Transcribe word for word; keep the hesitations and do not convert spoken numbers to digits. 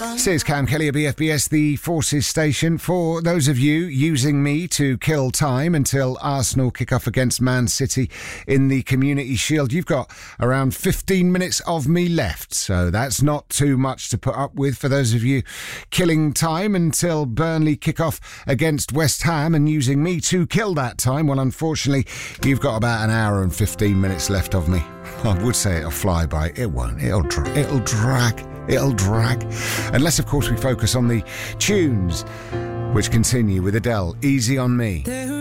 This is Cam Kelly at B F B S, the Forces station. For those of you using me to kill time until Arsenal kick off against Man City in the Community Shield, you've got around fifteen minutes of me left, so that's not too much to put up with. For those of you killing time until Burnley kick off against West Ham and using me to kill that time, well, unfortunately, you've got about an hour and fifteen minutes left of me. I would say it'll fly by. It won't. It'll, dra- it'll drag. It'll drag. Unless, of course, we focus on the tunes, which continue with Adele, Easy on Me.